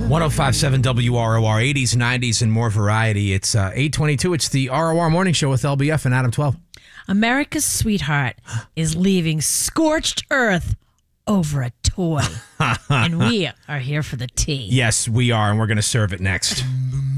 105.7 WROR, 80s, 90s, and more variety. It's 8:22. It's the ROR Morning Show with LBF and Adam 12. America's sweetheart is leaving scorched earth over a toy. And we are here for the tea. Yes, we are, and we're going to serve it next.